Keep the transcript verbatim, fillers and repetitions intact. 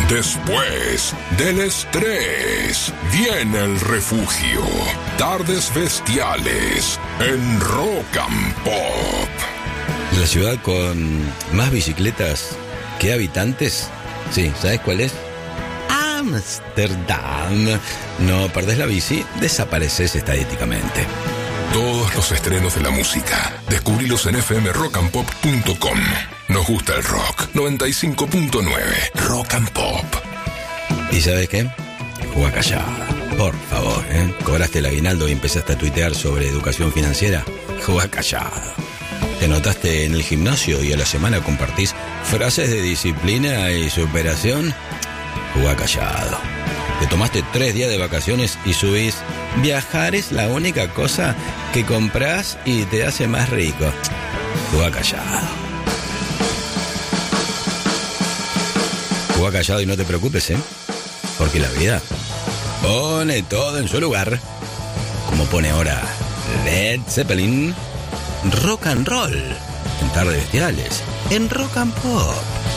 Después del estrés, viene el refugio. Tardes bestiales en Rock and Pop. La ciudad con más bicicletas que habitantes, sí, ¿sabes cuál es? Ámsterdam. No perdés la bici, desapareces estadísticamente. Todos los estrenos de la música, descubrilos en f m rock and pop punto com. Nos gusta el rock. noventa y cinco punto nueve Rock and Pop. ¿Y sabes qué? Juega callado. Por favor, ¿eh? ¿Cobraste el aguinaldo y empezaste a tuitear sobre educación financiera? Juega callado. ¿Te notaste en el gimnasio y a la semana compartís frases de disciplina y superación? Juega callado. ¿Te tomaste tres días de vacaciones y subís viajar es la única cosa que comprás y te hace más rico? Juega callado. Juega callado y no te preocupes, ¿eh? Porque la vida pone todo en su lugar. Como pone ahora Led Zeppelin. Rock and roll en Tardes Bestiales en Rock and Pop.